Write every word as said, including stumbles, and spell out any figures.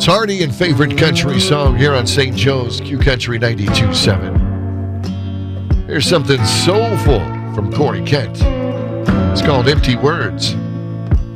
Hardy and favorite country song here on Saint Joe's Q Country ninety-two point seven. Here's something soulful from Corey Kent. It's called Empty Words.